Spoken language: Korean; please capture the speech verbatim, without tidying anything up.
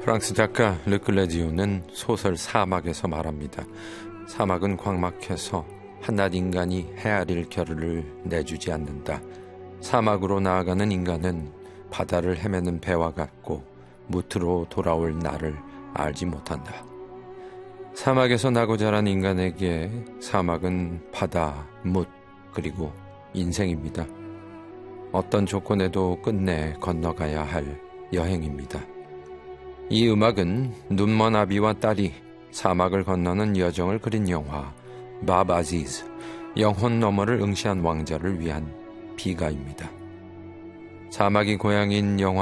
프랑스 작가 르클레지오는 소설 사막에서 말합니다. 사막은 광막해서 한낱 인간이 헤아릴 겨를을 내주지 않는다. 사막으로 나아가는 인간은 바다를 헤매는 배와 같고 무트로 돌아올 날을 알지 못한다. 사막에서 나고 자란 인간에게 사막은 바다, 뭇, 그리고 인생입니다. 어떤 조건에도 끝내 건너가야 할 여행입니다. 이 음악은 눈먼 아비와 딸이 사막을 건너는 여정을 그린 영화 밥 아지즈, 영혼 너머를 응시한 왕자를 위한 비가입니다. 사막이 고향인 영화